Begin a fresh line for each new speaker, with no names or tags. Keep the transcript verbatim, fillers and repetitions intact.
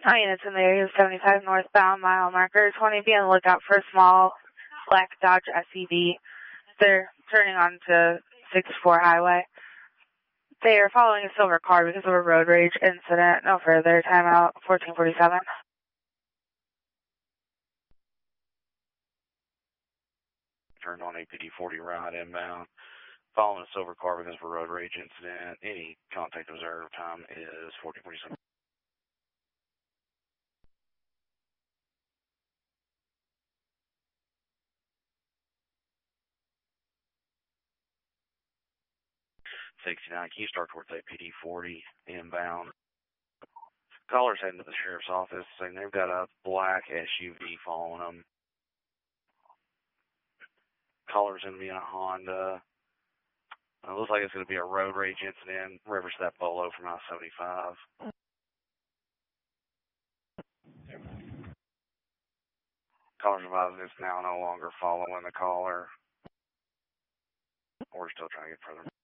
Hi, units in the area of seventy-five northbound, mile marker twenty. Be on the lookout for a small black Dodge S U V. They're turning onto sixty-four highway. They are following a silver car because of a road rage incident. No further. Timeout fourteen forty-seven.
Turned on A P D forty right inbound. Following a silver car because of a road rage incident. Any contact observed time is fourteen forty-seven. sixty-nine, can you start towards A P D forty inbound? Caller's heading to the sheriff's office, saying they've got a black S U V following them. Caller's going to be in a Honda. It looks like it's going to be a road rage incident. Reverse that Bolo from I seventy-five. Caller's advising it's now no longer following the caller. We're still trying to get further.